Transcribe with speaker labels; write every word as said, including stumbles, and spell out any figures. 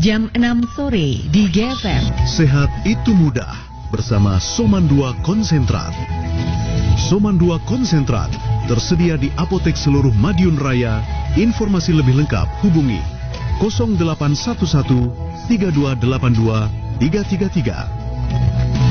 Speaker 1: jam enam sore di G F M.
Speaker 2: Sehat itu mudah bersama Soman dua Konsentrat. Soman dua Konsentrat tersedia di apotek seluruh Madiun Raya. Informasi lebih lengkap hubungi nol delapan satu satu tiga dua delapan dua tiga tiga tiga.